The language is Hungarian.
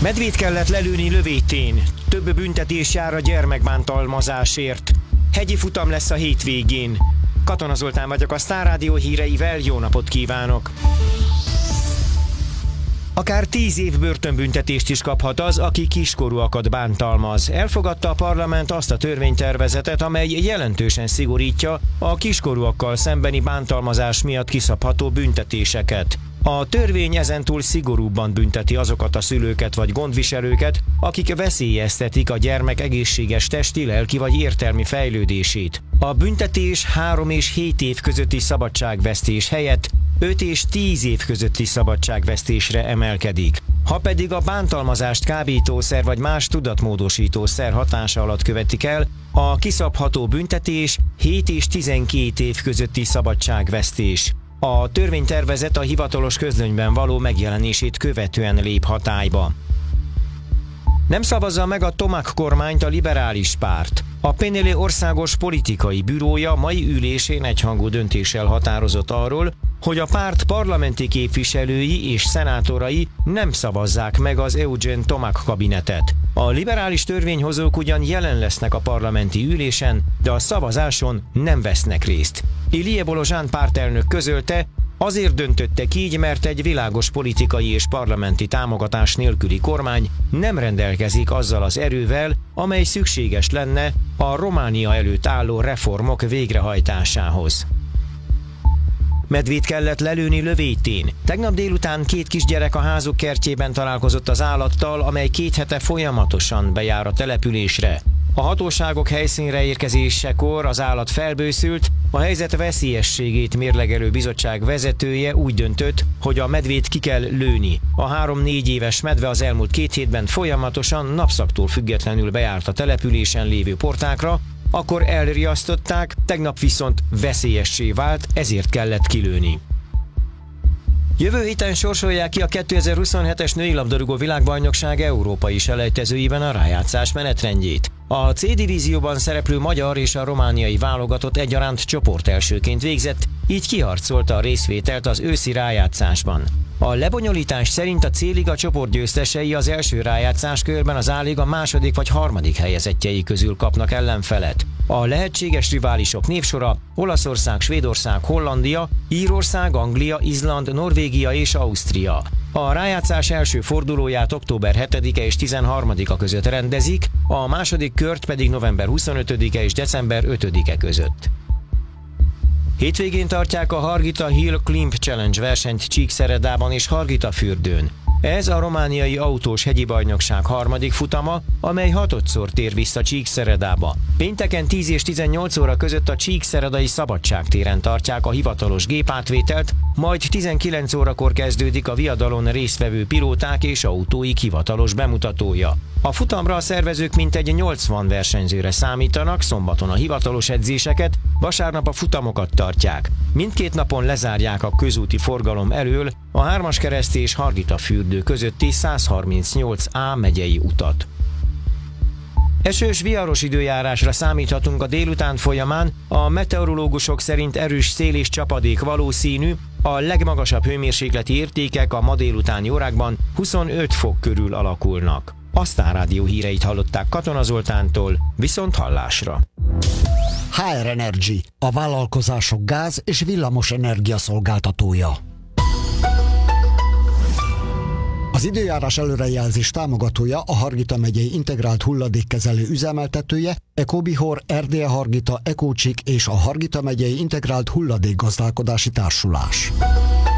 Medvét kellett lelőni Lövétén. Több büntetés jár a gyermekbántalmazásért. Hegyi futam lesz a hétvégén. Katona Zoltán vagyok, a Sztár Rádió híreivel, jó napot kívánok! Akár 10 év börtönbüntetést is kaphat az, aki kiskorúakat bántalmaz. Elfogadta a parlament azt a törvénytervezetet, amely jelentősen szigorítja a kiskorúakkal szembeni bántalmazás miatt kiszabható büntetéseket. A törvény ezentúl szigorúbban bünteti azokat a szülőket vagy gondviselőket, akik veszélyeztetik a gyermek egészséges testi, lelki vagy értelmi fejlődését. A büntetés 3 és 7 év közötti szabadságvesztés helyett 5 és 10 év közötti szabadságvesztésre emelkedik. Ha pedig a bántalmazást kábítószer vagy más tudatmódosítószer hatása alatt követik el, a kiszabható büntetés 7 és 12 év közötti szabadságvesztés. A törvénytervezet a hivatalos közlönyben való megjelenését követően lép hatályba. Nem szavazza meg a Tomak kormányt a liberális párt. A PNL országos politikai bürója mai ülésén egyhangú döntéssel határozott arról, hogy a párt parlamenti képviselői és szenátorai nem szavazzák meg az Eugen Tomak kabinetet. A liberális törvényhozók ugyan jelen lesznek a parlamenti ülésen, de a szavazáson nem vesznek részt. Ilie Bolozsán pártelnök közölte, azért döntöttek így, mert egy világos politikai és parlamenti támogatás nélküli kormány nem rendelkezik azzal az erővel, amely szükséges lenne a Románia előtt álló reformok végrehajtásához. Medvét kellett lelőni Lövétén. Tegnap délután 2 kisgyerek a házuk kertjében találkozott az állattal, amely 2 hete folyamatosan bejár a településre. A hatóságok helyszínre érkezésekor az állat felbőszült, a helyzet veszélyességét mérlegelő bizottság vezetője úgy döntött, hogy a medvét ki kell lőni. A 3-4 éves medve az elmúlt 2 hétben folyamatosan napszaktól függetlenül bejárt a településen lévő portákra, akkor elriasztották, tegnap viszont veszélyessé vált, ezért kellett kilőni. Jövő héten sorsolják ki a 2027-es női labdarúgó világbajnokság európai selejtezőiben a rájátszás menetrendjét. A C-divízióban szereplő magyar és a romániai válogatott egyaránt csoportelsőként végzett, így kiharcolta a részvételt az őszi rájátszásban. A lebonyolítás szerint a C-liga csoportgyőztesei az első rájátszás körben az A-liga második vagy harmadik helyezettjei közül kapnak ellenfelet. A lehetséges riválisok névsora Olaszország, Svédország, Hollandia, Írország, Anglia, Izland, Norvégia és Ausztria. A rájátszás első fordulóját október 7-e és 13-a között rendezik, a második kört pedig november 25-e és december 5-e között. Hétvégén tartják a Harghita Hill Climb Challenge versenyt Csíkszeredában és Harghitafürdőn. Ez a romániai autós hegyi bajnokság 3. futama, amely 6-szor tér vissza Csíkszeredába. Pénteken 10 és 18 óra között a csíkszeredai Szabadságtéren tartják a hivatalos gépátvételt, majd 19 órakor kezdődik a viadalon résztvevő pilóták és autóik hivatalos bemutatója. A futamra a szervezők mintegy 80 versenyzőre számítanak, szombaton a hivatalos edzéseket, vasárnap a futamokat tartják. Mindkét napon lezárják a közúti forgalom elől a Hármaskereszt és Harghitafürdő közötti 138A megyei utat. Esős, viharos időjárásra számíthatunk a délután folyamán, a meteorológusok szerint erős szél és csapadék valószínű, a legmagasabb hőmérsékleti értékek a ma délutáni órákban 25 fok körül alakulnak. A Sztár Rádió híreit hallották Katona Zoltántól, viszont hallásra. HR Energy, a vállalkozások gáz- és villamos energia szolgáltatója. Az időjárás előrejelzés támogatója a Harghita megyei integrált hulladékkezelő üzemeltetője, Ecobihor, Erdélye Harghita, Ecócsik és a Harghita megyei integrált hulladékgazdálkodási társulás.